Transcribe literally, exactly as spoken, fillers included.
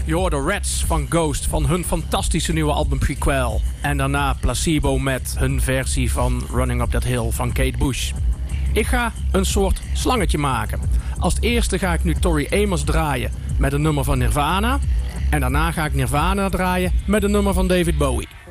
Je hoorde Rats van Ghost van hun fantastische nieuwe album Prequel. En daarna Placebo met hun versie van Running Up That Hill van Kate Bush. Ik ga een soort slangetje maken. Als eerste ga ik nu Tori Amos draaien met een nummer van Nirvana. En daarna ga ik Nirvana draaien met een nummer van David Bowie.